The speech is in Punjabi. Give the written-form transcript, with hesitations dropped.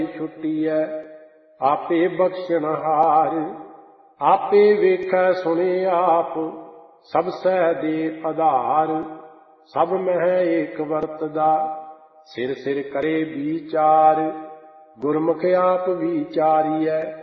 ਛੁੱਟੀਐ। ਆਪੇ ਬਖਸ਼ਣਹਾਰ ਆਪੇ ਵੇਖੈ ਸੁਣੇ ਆਪ, ਸਭ ਸਹਿ ਦੇ ਆਧਾਰ। ਸਭ ਮਹਿ ਏਕ ਵਰਤਦਾ, ਸਿਰ ਸਿਰ ਕਰੇ ਵਿਚਾਰ। ਗੁਰਮੁਖ ਆਪ ਵਿਚਾਰੀਐ,